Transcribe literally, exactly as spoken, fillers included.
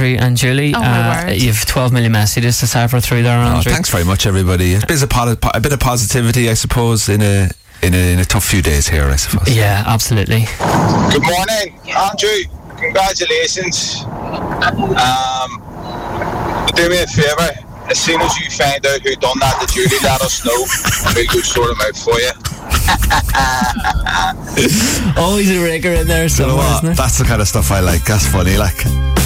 Andrew and Julie. Oh, my uh, word. You've twelve million messages to cipher through there, Oh, Andrew. thanks very much, everybody. A bit of, po- a bit of positivity, I suppose, in a in a, in a tough few days here, I suppose. Yeah, absolutely. Good morning, Andrew. Congratulations. Um, do me a favour. As soon as you find out who done that to Julie, let us know, and we'll go sort them out for you. Always a raker in there You know somewhere, what? isn't it? That's the kind of stuff I like. That's funny, like.